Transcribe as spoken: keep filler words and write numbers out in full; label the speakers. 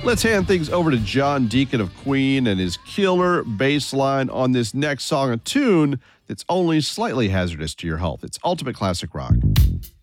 Speaker 1: Let's hand things over to John Deacon of Queen and his killer bass line on this next song, a tune that's only slightly hazardous to your health. It's Ultimate Classic Rock.